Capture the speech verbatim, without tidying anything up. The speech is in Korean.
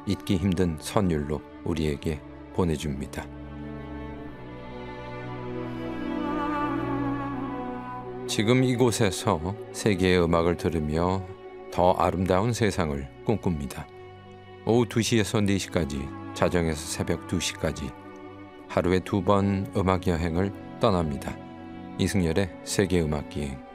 잊기 힘든 선율로 우리에게 보내줍니다. 지금 이곳에서 세계의 음악을 들으며 더 아름다운 세상을 꿈꿉니다. 오후 두 시에서 네 시까지, 자정에서 새벽 두 시까지 하루에 두 번 음악 여행을 떠납니다. 이승열의 세계음악기행.